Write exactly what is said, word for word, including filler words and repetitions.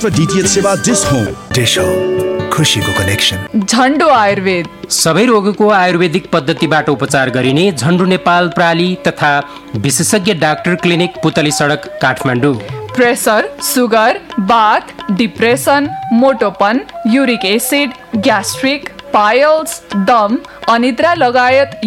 DTH सेवा dish home. Dish home, खुसीको connection. झन्डु Ayurveda, सबै रोगको आयुर्वेदिक पद्धतिबाट उपचार गरिने झन्डु नेपाल प्राली तथा विशेषज्ञ डाक्टर क्लिनिक पुतली सडक काठमाडौँ। प्रेसर, सुगर, बाथ, depression, मोटोपन, uric acid, gastric, piles, दम, अनिद्रा लगायत